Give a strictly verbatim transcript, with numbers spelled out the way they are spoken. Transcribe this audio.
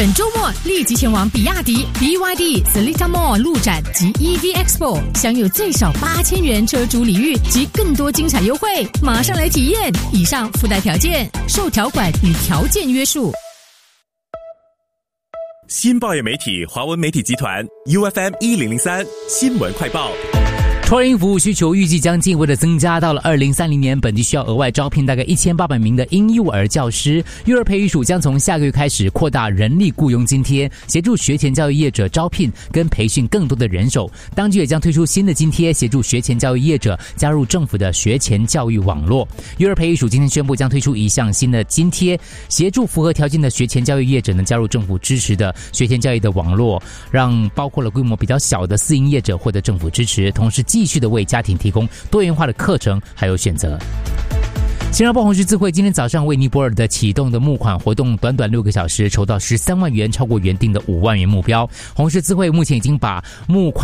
本周末立即前往比亚迪 B Y D Seletar Mall 路展及 E V Expo， 享有最少八千元车主礼遇及更多精彩优惠，马上来体验！以上附带条件受条款与条件约束。 新报业媒体华文媒体集团 U F M 一零零三新闻快报。 托婴服务需求预计将进一步的增加，到了二零三零年，本地需要额外招聘大概一千八百名的婴幼儿教师。幼儿培育署将从下个月开始扩大人力雇佣津贴，协助学前教育业者招聘跟培训更多的人手。当局也将推出新的津贴，协助学前教育业者加入政府的学前教育网络。幼儿培育署今天宣布将推出一项新的津贴，协助符合条件的学前教育业者能加入政府支持的学前教育的网络，让包括了规模比较小的私营业者获得政府支持，同时继续的为家庭提供多元化的课程还有选择。新加坡红十字会今天早上为尼泊尔的启动的募款活动，短短六个小时筹到十三万元，超过原定的五万元目标。红十字会目前已经把募款